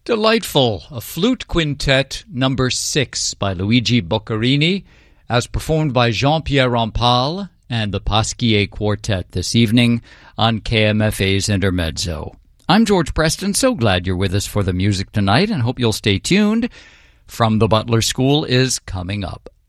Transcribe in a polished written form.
Delightful. A flute quintet number 6 by Luigi Boccherini, as performed by Jean-Pierre Rampal and the Pasquier Quartet this evening on KMFA's Intermezzo. I'm George Preston, so glad you're with us for the music tonight and hope you'll stay tuned. From the Butler School is coming up.